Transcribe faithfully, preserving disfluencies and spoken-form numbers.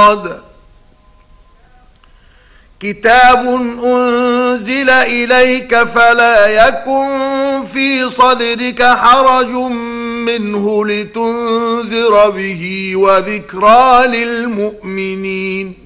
مرصاد كتاب أنزل إليك فلا يكن في صدرك حرج منه لتنذر به وذكرى للمؤمنين